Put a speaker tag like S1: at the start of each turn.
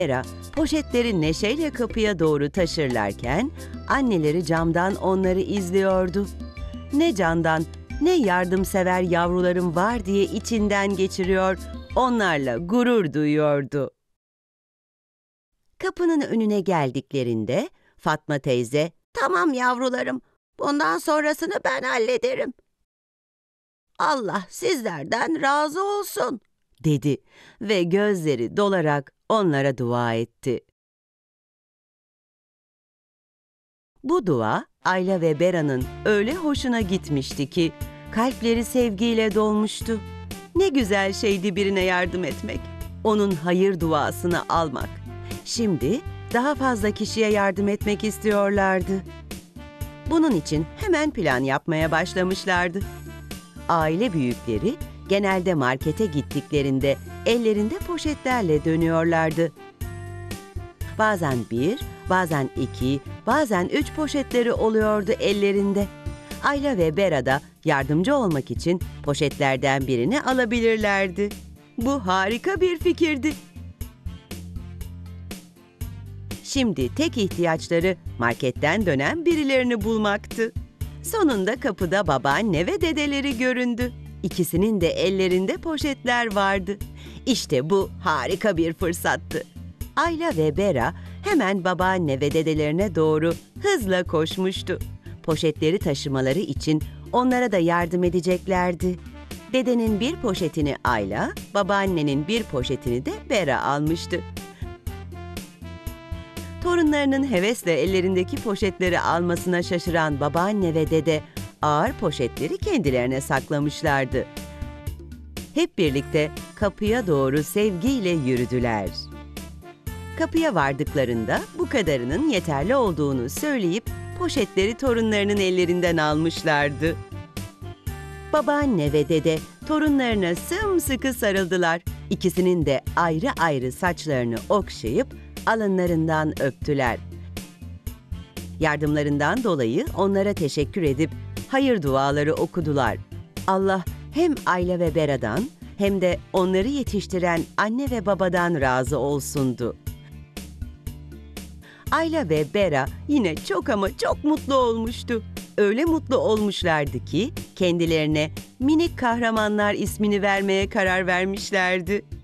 S1: Vera, poşetleri neşeyle kapıya doğru taşırlarken, anneleri camdan onları izliyordu. Ne candan, ne yardımsever yavrularım var diye içinden geçiriyor, onlarla gurur duyuyordu. Kapının önüne geldiklerinde Fatma teyze, "Tamam yavrularım, bundan sonrasını ben hallederim. Allah sizlerden razı olsun," dedi ve gözleri dolarak onlara dua etti. Bu dua Ayla ve Bera'nın öyle hoşuna gitmişti ki kalpleri sevgiyle dolmuştu. Ne güzel şeydi birine yardım etmek, onun hayır duasını almak. Şimdi daha fazla kişiye yardım etmek istiyorlardı. Bunun için hemen plan yapmaya başlamışlardı. Aile büyükleri genelde markete gittiklerinde ellerinde poşetlerle dönüyorlardı. Bazen 1, bazen 2, bazen 3 poşetleri oluyordu ellerinde. Ayla ve Bera da yardımcı olmak için poşetlerden birini alabilirlerdi. Bu harika bir fikirdi. Şimdi tek ihtiyaçları marketten dönen birilerini bulmaktı. Sonunda kapıda babaanne ve dedeleri göründü. İkisinin de ellerinde poşetler vardı. İşte bu harika bir fırsattı. Ayla ve Bera hemen babaanne ve dedelerine doğru hızla koşmuştu. Poşetleri taşımaları için onlara da yardım edeceklerdi. Dedenin bir poşetini Ayla, babaannenin bir poşetini de Bera almıştı. Torunlarının hevesle ellerindeki poşetleri almasına şaşıran babaanne ve dede ağır poşetleri kendilerine saklamışlardı. Hep birlikte kapıya doğru sevgiyle yürüdüler. Kapıya vardıklarında bu kadarının yeterli olduğunu söyleyip poşetleri torunlarının ellerinden almışlardı. Babaanne ve dede torunlarına sımsıkı sarıldılar. İkisinin de ayrı ayrı saçlarını okşayıp alınlarından öptüler. Yardımlarından dolayı onlara teşekkür edip hayır duaları okudular. Allah hem Ayla ve Bera'dan hem de onları yetiştiren anne ve babadan razı olsundu. Ayla ve Bera yine çok ama çok mutlu olmuştu. Öyle mutlu olmuşlardı ki kendilerine minik kahramanlar ismini vermeye karar vermişlerdi.